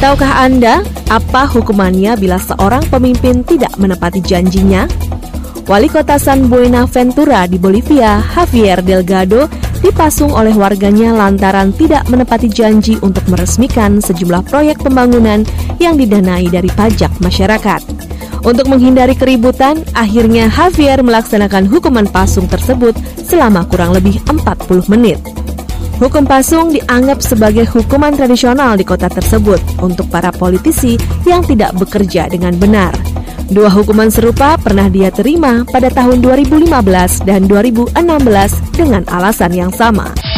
Tahukah Anda apa hukumannya bila seorang pemimpin tidak menepati janjinya? Wali Kota San Buenaventura di Bolivia, Javier Delgado, dipasung oleh warganya lantaran tidak menepati janji untuk meresmikan sejumlah proyek pembangunan yang didanai dari pajak masyarakat. Untuk menghindari keributan, akhirnya Javier melaksanakan hukuman pasung tersebut selama kurang lebih 40 menit. Hukum pasung dianggap sebagai hukuman tradisional di kota tersebut untuk para politisi yang tidak bekerja dengan benar. Dua hukuman serupa pernah dia terima pada tahun 2015 dan 2016 dengan alasan yang sama.